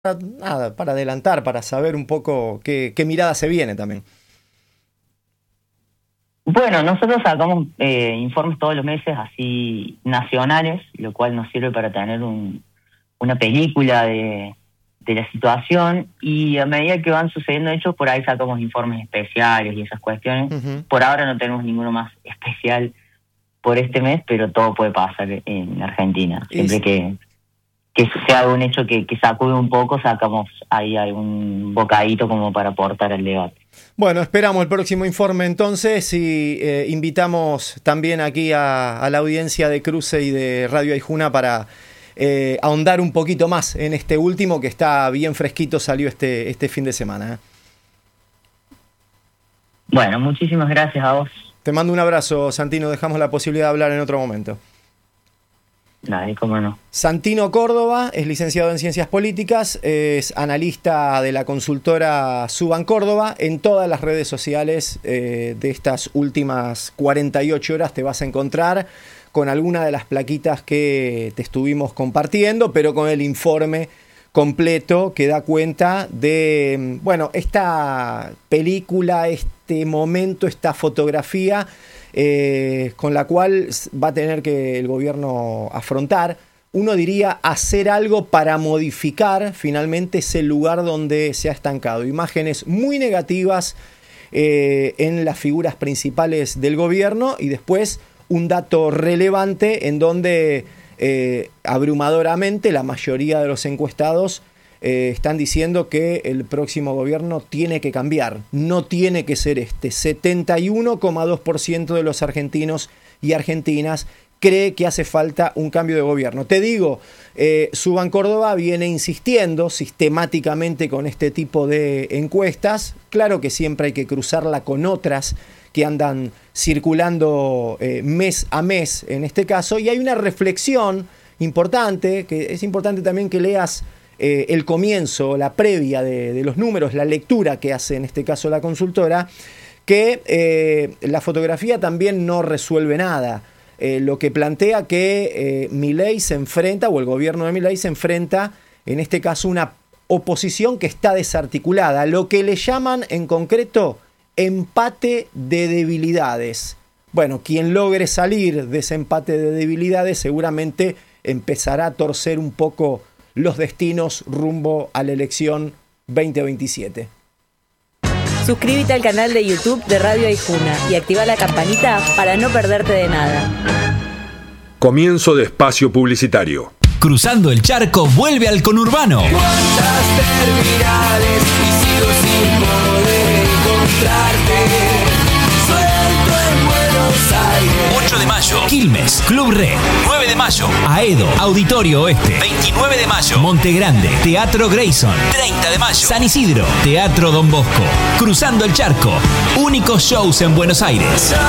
nada, para adelantar, para saber un poco qué mirada se viene también. Bueno, nosotros sacamos informes todos los meses así nacionales, lo cual nos sirve para tener una película de la situación, y a medida que van sucediendo hechos, por ahí sacamos informes especiales y esas cuestiones. Uh-huh. Por ahora no tenemos ninguno más especial por este mes, pero todo puede pasar en Argentina. Siempre que sea un hecho que sacude un poco, sacamos ahí algún bocadito como para aportar al debate. Bueno, esperamos el próximo informe entonces y invitamos también aquí a la audiencia de Cruce y de Radio Aijuna para ahondar un poquito más en este último que está bien fresquito, salió este fin de semana. Bueno, muchísimas gracias a vos. Te mando un abrazo, Santino, dejamos la posibilidad de hablar en otro momento. Nadie, cómo no. Santino Córdoba es licenciado en Ciencias Políticas, es analista de la consultora Suban Córdoba. En todas las redes sociales de estas últimas 48 horas te vas a encontrar con alguna de las plaquitas que te estuvimos compartiendo, pero con el informe completo que da cuenta de, bueno, esta película, este momento, esta fotografía con la cual va a tener que el gobierno afrontar, uno diría, hacer algo para modificar finalmente ese lugar donde se ha estancado. Imágenes muy negativas en las figuras principales del gobierno, y después un dato relevante en donde abrumadoramente la mayoría de los encuestados están diciendo que el próximo gobierno tiene que cambiar, no tiene que ser este. 71,2% de los argentinos y argentinas cree que hace falta un cambio de gobierno. Te digo, Suban Córdoba viene insistiendo sistemáticamente con este tipo de encuestas. Claro que siempre hay que cruzarla con otras que andan circulando mes a mes en este caso, y hay una reflexión importante, que es importante también que leas el comienzo, la previa de los números, la lectura que hace en este caso la consultora, que la fotografía también no resuelve nada. Lo que plantea que Milei se enfrenta, o el gobierno de Milei se enfrenta, en este caso, una oposición que está desarticulada, lo que le llaman en concreto empate de debilidades. Bueno, quien logre salir de ese empate de debilidades seguramente empezará a torcer un poco los destinos rumbo a la elección 2027. Suscríbete al canal de YouTube de Radio Aijuna y activa la campanita para no perderte de nada. Comienzo de espacio publicitario. Cruzando el charco vuelve al conurbano. ¿Cuántas terminales y sigo sin poder encontrarte? Suelto en Buenos Aires. 8 de mayo, Quilmes, Club Red. 9 de mayo, Aedo, Auditorio Oeste. 29 de mayo, Monte Grande, Teatro Grayson. 30 de mayo, San Isidro, Teatro Don Bosco. Cruzando el charco, únicos shows en Buenos Aires.